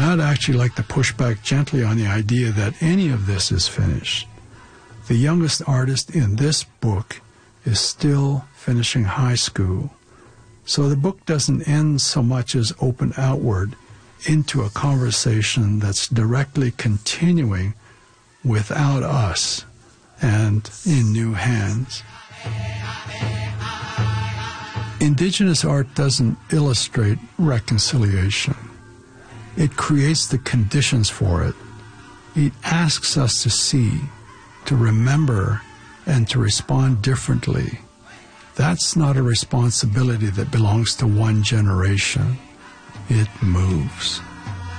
I'd actually like to push back gently on the idea that any of this is finished. The youngest artist in this book is still finishing high school, so the book doesn't end so much as open outward into a conversation that's directly continuing without us and in new hands. Indigenous art doesn't illustrate reconciliation. It creates the conditions for it. It asks us to see, to remember, and to respond differently. That's not a responsibility that belongs to one generation. It moves.